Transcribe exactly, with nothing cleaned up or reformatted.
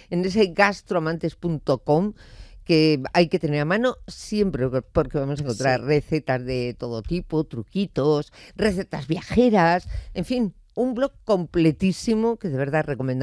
en ese gastroamantes punto com, que hay que tener a mano siempre, porque vamos a encontrar Sí. recetas de todo tipo, truquitos, recetas viajeras, en fin, un blog completísimo que de verdad recomendamos.